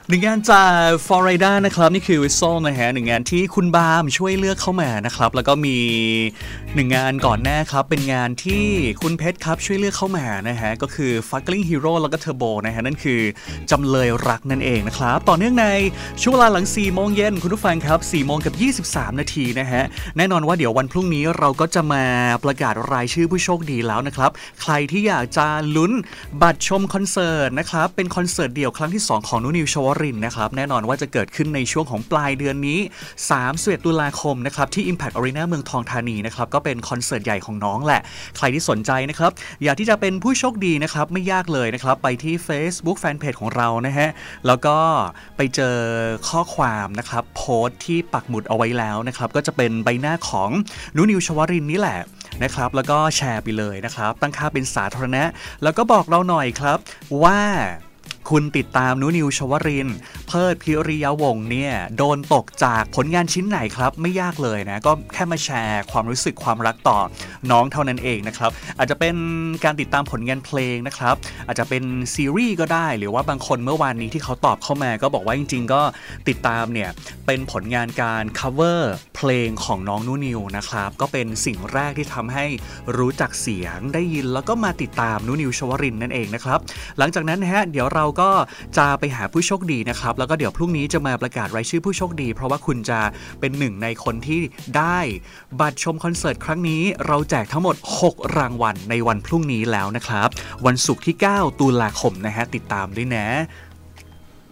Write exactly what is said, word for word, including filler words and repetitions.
หนึ่งงานจาก Florida นะครับนี่คือ Whistle นะฮะหนึ่งงานที่คุณบามช่วยเลือกเข้ามานะครับแล้วก็มีหนึ่งงานก่อนหน้าครับเป็นงานที่คุณเพชรครับช่วยเลือกเข้ามานะฮะก็คือ Fuckling Hero แล้วก็ Turbo นะฮะนั่นคือจำเลยรักนั่นเองนะครับต่อเนื่องในช่วงเวลาหลังสี่โมงเย็นคุณผู้ฟังครับสี่โมงกับยี่สิบสามนาทีนะฮะแน่นอนว่าเดี๋ยววันพรุ่งนี้เราก็จะมาประกาศรายชื่อผู้โชคดีแล้วนะครับใครที่อยากจะลุ้นบัตรชมคอนเสิร์ตนะครับเป็นคอนเสิร์ตเดี่ยวครั้งที่สองของนุนิวชวรินทร์นะครับแน่นอนว่าจะเกิดขึ้นในช่วงของปลายเดือนนี้สามสิบเอ็ดตุลาคมนะครับที่ Impact Arena เมืองทองธานีนะครับก็เป็นคอนเสิร์ตใหญ่ของน้องแหละใครที่สนใจนะครับอยากที่จะเป็นผู้โชคดีนะครับไม่ยากเลยนะครับไปที่ Facebook Fanpage ของเรานะฮะแล้วก็ไปเจอข้อความนะครับโพสต์ที่ปักหมุดเอาไว้แล้วนะครับก็จะเป็นใบหน้าของนุนิวชวรินทร์นี่แหละนะครับแล้วก็แชร์ไปเลยนะครับตั้งค่าเป็นสาธารณะแล้วก็บอกเราหน่อยครับว่าคุณติดตามนุนิวชวรินทร์เพิดพิริยวงศ์เนี่ยโดนตกจากผลงานชิ้นไหนครับไม่ยากเลยนะก็แค่มาแชร์ความรู้สึกความรักต่อน้องเท่านั้นเองนะครับอาจจะเป็นการติดตามผลงานเพลงนะครับอาจจะเป็นซีรีส์ก็ได้หรือว่าบางคนเมื่อวานนี้ที่เขาตอบเข้ามาก็บอกว่าจริงๆก็ติดตามเนี่ยเป็นผลงานการ cover เพลงของน้องนุนิวนะครับก็เป็นสิ่งแรกที่ทำให้รู้จักเสียงได้ยินแล้วก็มาติดตามนุนิวชวรินทร์นั่นเองนะครับหลังจากนั้นนะฮะเดี๋ยวเราก็จะไปหาผู้โชคดีนะครับแล้วก็เดี๋ยวพรุ่งนี้จะมาประกาศรายชื่อผู้โชคดีเพราะว่าคุณจะเป็นหนึ่งในคนที่ได้บัตรชมคอนเสิร์ตครั้งนี้เราแจกทั้งหมดหกรางวัลในวันพรุ่งนี้แล้วนะครับวันศุกร์ที่เก้าตุลาคมนะฮะติดตามด้วยนะ